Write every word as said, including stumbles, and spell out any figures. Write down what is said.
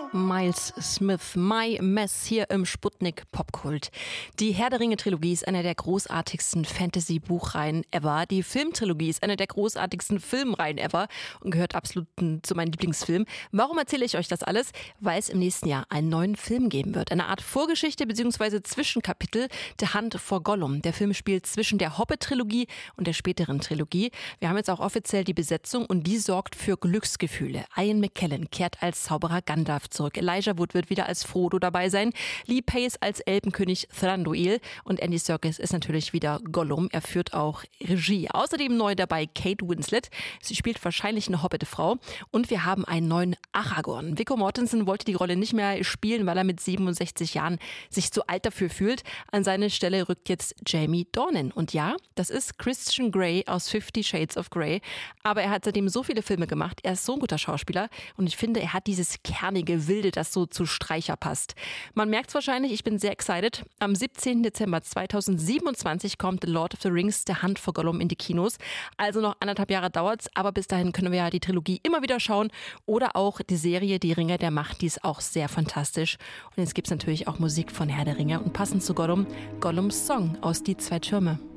Miles Smith, My Mess hier im Sputnik Popkult. Die Herr der Ringe Trilogie ist eine der großartigsten Fantasy-Buchreihen ever. Die Filmtrilogie ist eine der großartigsten Filmreihen ever und gehört absolut zu meinen Lieblingsfilmen. Warum erzähle ich euch das alles? Weil es im nächsten Jahr einen neuen Film geben wird. Eine Art Vorgeschichte bzw. Zwischenkapitel, The Hunt for Gollum. Der Film spielt zwischen der Hobbit-Trilogie und der späteren Trilogie. Wir haben jetzt auch offiziell die Besetzung und die sorgt für Glücksgefühle. Ian McKellen kehrt als Zauberer Gandalf zurück. Elijah Wood wird wieder als Frodo dabei sein. Lee Pace als Elbenkönig Thranduil. Und Andy Serkis ist natürlich wieder Gollum. Er führt auch Regie. Außerdem neu dabei Kate Winslet. Sie spielt wahrscheinlich eine Hobbit-Frau. Und wir haben einen neuen Aragorn. Viggo Mortensen wollte die Rolle nicht mehr spielen, weil er mit siebenundsechzig Jahren sich zu alt dafür fühlt. An seine Stelle rückt jetzt Jamie Dornan. Und ja, das ist Christian Grey aus Fifty Shades of Grey. Aber er hat seitdem so viele Filme gemacht. Er ist so ein guter Schauspieler. Und ich finde, er hat dieses kernige Wilde, das so zu Streicher passt. Man merkt es wahrscheinlich, ich bin sehr excited. Am siebzehnten Dezember zweitausendsiebenundzwanzig kommt The Lord of the Rings, The Hunt for Gollum in die Kinos. Also noch anderthalb Jahre dauert's, aber bis dahin können wir ja die Trilogie immer wieder schauen oder auch die Serie Die Ringer der Macht, die ist auch sehr fantastisch. Und jetzt gibt's natürlich auch Musik von Herr der Ringe und passend zu Gollum, Gollums Song aus Die zwei Türme.